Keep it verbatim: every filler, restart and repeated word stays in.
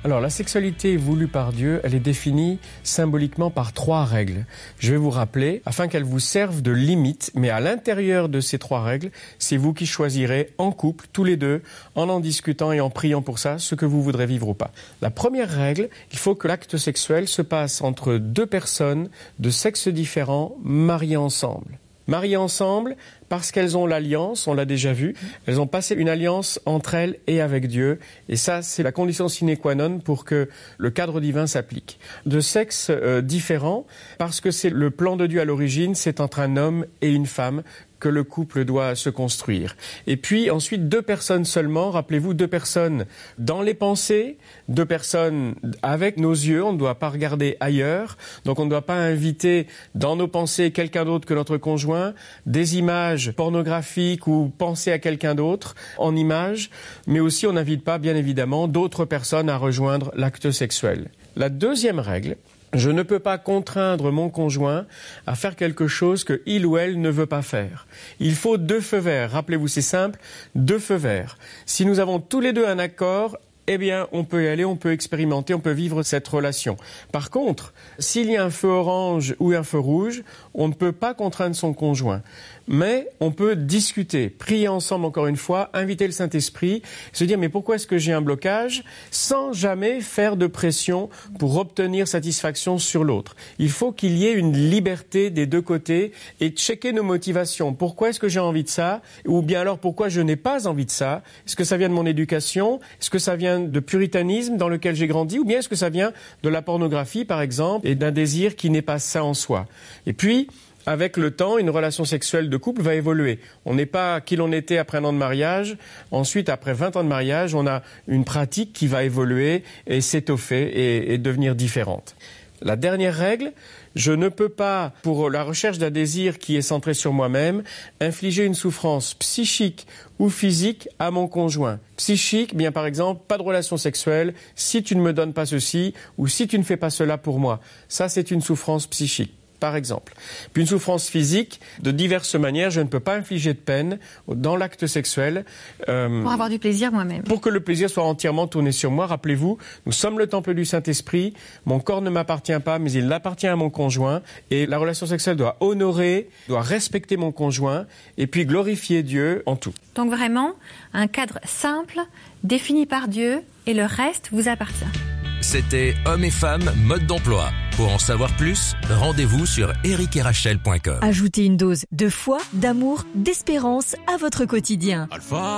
Alors, la sexualité voulue par Dieu, elle est définie symboliquement par trois règles. Je vais vous rappeler, afin qu'elles vous servent de limite, mais à l'intérieur de ces trois règles, c'est vous qui choisirez en couple, tous les deux, en en discutant et en priant pour ça, ce que vous voudrez vivre ou pas. La première règle, il faut que l'acte sexuel se passe entre deux personnes de sexes différents, mariées ensemble. Mariées ensemble parce qu'elles ont l'alliance, on l'a déjà vu, elles ont passé une alliance entre elles et avec Dieu. Et ça, c'est la condition sine qua non pour que le cadre divin s'applique. De sexes euh, différents, parce que c'est le plan de Dieu à l'origine, c'est entre un homme et une femme que le couple doit se construire. Et puis ensuite, deux personnes seulement, rappelez-vous, deux personnes dans les pensées, deux personnes avec nos yeux, on ne doit pas regarder ailleurs, donc on ne doit pas inviter dans nos pensées quelqu'un d'autre que notre conjoint, des images pornographiques ou penser à quelqu'un d'autre en images, mais aussi on n'invite pas, bien évidemment, d'autres personnes à rejoindre l'acte sexuel. La deuxième règle, je ne peux pas contraindre mon conjoint à faire quelque chose que il ou elle ne veut pas faire. Il faut deux feux verts. Rappelez-vous, c'est simple, deux feux verts. Si nous avons tous les deux un accord, eh bien, on peut y aller, on peut expérimenter, on peut vivre cette relation. Par contre, s'il y a un feu orange ou un feu rouge, on ne peut pas contraindre son conjoint. Mais on peut discuter, prier ensemble encore une fois, inviter le Saint-Esprit, se dire mais pourquoi est-ce que j'ai un blocage, sans jamais faire de pression pour obtenir satisfaction sur l'autre. Il faut qu'il y ait une liberté des deux côtés et checker nos motivations. Pourquoi est-ce que j'ai envie de ça? Ou bien alors pourquoi je n'ai pas envie de ça? Est-ce que ça vient de mon éducation? Est-ce que ça vient de puritanisme dans lequel j'ai grandi? Ou bien est-ce que ça vient de la pornographie par exemple et d'un désir qui n'est pas sain en soi? Et puis, avec le temps, une relation sexuelle de couple va évoluer. On n'est pas qui l'on était après un an de mariage. Ensuite, après vingt ans de mariage, on a une pratique qui va évoluer et s'étoffer et, et devenir différente. La dernière règle, je ne peux pas, pour la recherche d'un désir qui est centré sur moi-même, infliger une souffrance psychique ou physique à mon conjoint. Psychique, bien par exemple, pas de relation sexuelle si tu ne me donnes pas ceci ou si tu ne fais pas cela pour moi. Ça, c'est une souffrance psychique. Par exemple. Puis une souffrance physique, de diverses manières, je ne peux pas infliger de peine dans l'acte sexuel. Euh, pour avoir du plaisir moi-même. Pour que le plaisir soit entièrement tourné sur moi. Rappelez-vous, nous sommes le temple du Saint-Esprit, mon corps ne m'appartient pas, mais il appartient à mon conjoint. Et la relation sexuelle doit honorer, doit respecter mon conjoint, et puis glorifier Dieu en tout. Donc vraiment, un cadre simple, défini par Dieu, et le reste vous appartient. C'était Hommes et Femmes, mode d'emploi. Pour en savoir plus, rendez-vous sur eric et rachel point com. Ajoutez une dose de foi, d'amour, d'espérance à votre quotidien. Alpha